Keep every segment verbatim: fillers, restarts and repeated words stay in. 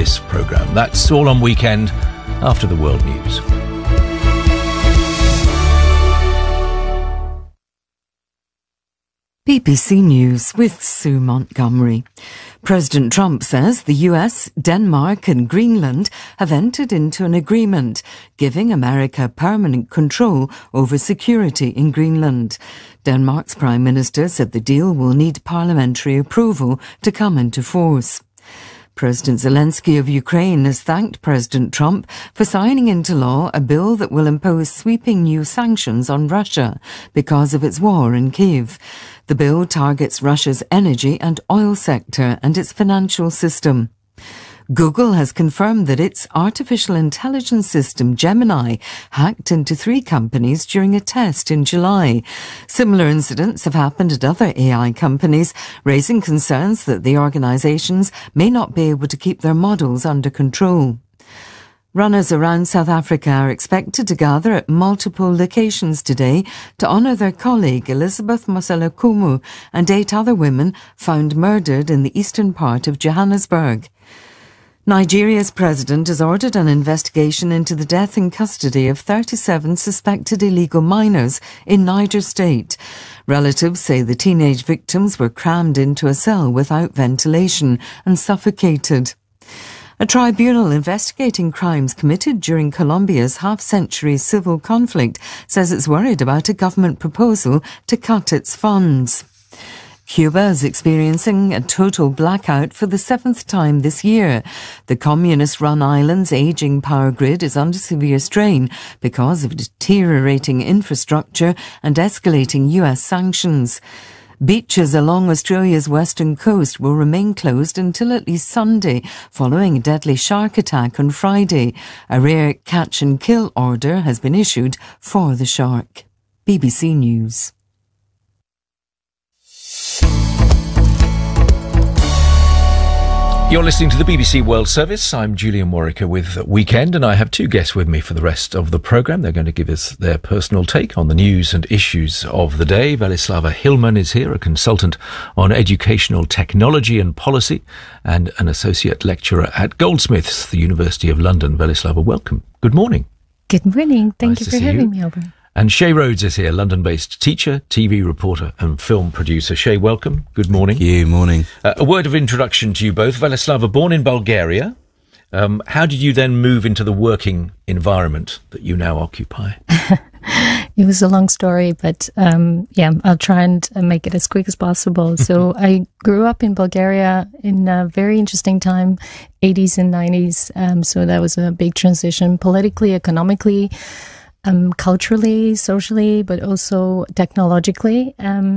this programme. That's all on Weekend after the world news. B B C News with Sue Montgomery. President Trump says the U S, Denmark and Greenland have entered into an agreement giving America permanent control over security in Greenland. Denmark's Prime Minister said the deal will need parliamentary approval to come into force. President Zelensky of Ukraine has thanked President Trump for signing into law a bill that will impose sweeping new sanctions on Russia because of its war in Kyiv. The bill targets Russia's energy and oil sector and its financial system. Google has confirmed that its artificial intelligence system Gemini hacked into three companies during a test in July. Similar incidents have happened at other A I companies, raising concerns that the organisations may not be able to keep their models under control. Runners around South Africa are expected to gather at multiple locations today to honour their colleague Elizabeth Moselakumu and eight other women found murdered in the eastern part of Johannesburg. Nigeria's president has ordered an investigation into the death in custody of thirty-seven suspected illegal minors in Niger State. Relatives say the teenage victims were crammed into a cell without ventilation and suffocated. A tribunal investigating crimes committed during Colombia's half-century civil conflict says it's worried about a government proposal to cut its funds. Cuba is experiencing a total blackout for the seventh time this year. The communist-run island's ageing power grid is under severe strain because of deteriorating infrastructure and escalating U S sanctions. Beaches along Australia's western coast will remain closed until at least Sunday, following a deadly shark attack on Friday. A rare catch-and-kill order has been issued for the shark. B B C News. You're listening to the B B C World Service. I'm Julian Warwicker with Weekend, and I have two guests with me for the rest of the programme. They're going to give us their personal take on the news and issues of the day. Velislava Hillman is here, a consultant on educational technology and policy and an associate lecturer at Goldsmiths, the University of London. Velislava, welcome. Good morning. Good morning. Thank Nice you to for see having you. me over. And Shay Rhodes is here, London-based teacher, T V reporter and film producer. Shay, welcome. Good morning. Thank you. Morning. Uh, a word of introduction to you both. Velislava, born in Bulgaria. Um, how did you then move into the working environment that you now occupy? It was a long story, but um, yeah, I'll try and uh, make it as quick as possible. So I grew up in Bulgaria in a very interesting time, eighties and nineties. Um, so that was a big transition politically, economically, um, culturally, socially, but also technologically. Um,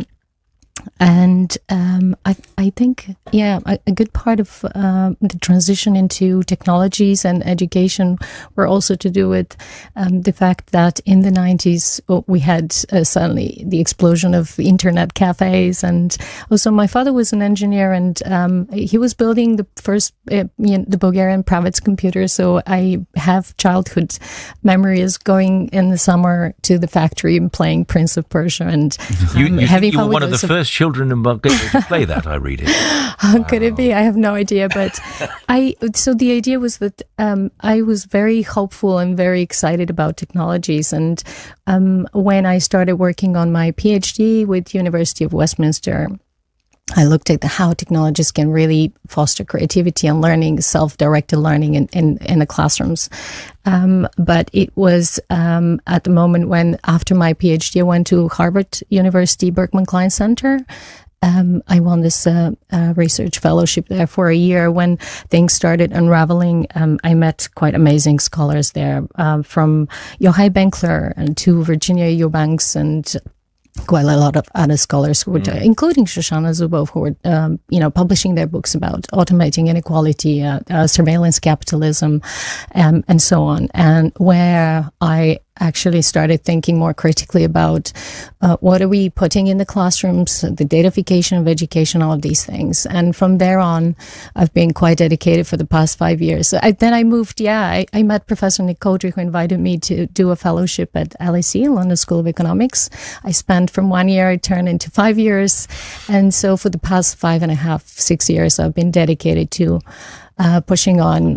And um, I, I think, yeah, a, a good part of uh, the transition into technologies and education were also to do with um, the fact that in the nineties, well, we had uh, suddenly the explosion of internet cafes. And also my father was an engineer, and um, he was building the first, uh, you know, the Bulgarian private computer. So I have childhood memories going in the summer to the factory and playing Prince of Persia and um, you, you, having you fun were one with of the those. first children in Bulgaria to play that, I read it. How could it be? I have no idea. But I, so the idea was that um, I was very hopeful and very excited about technologies. And um, when I started working on my PhD with University of Westminster, I looked at the, how technologies can really foster creativity and learning, self-directed learning in, in, in the classrooms. Um, but it was um, at the moment when, after my PhD, I went to Harvard University Berkman Klein Center. Um, I won this uh, uh, research fellowship there for a year. When things started unraveling, um, I met quite amazing scholars there, um, from Yochai Benkler and to Virginia Eubanks and quite a lot of other scholars who were, mm. including Shoshana Zuboff, who were, um, you know, publishing their books about automating inequality, uh, uh, surveillance capitalism, um, and so on. And where I actually started thinking more critically about uh, what are we putting in the classrooms, the datafication of education, all of these things. And from there on, I've been quite dedicated for the past five years. So I, then I moved, yeah, I, I met Professor Nick Codry, who invited me to do a fellowship at L S E, London School of Economics. I spent from one year, it turned into five years. And so for the past five and a half, six years, I've been dedicated to uh, pushing on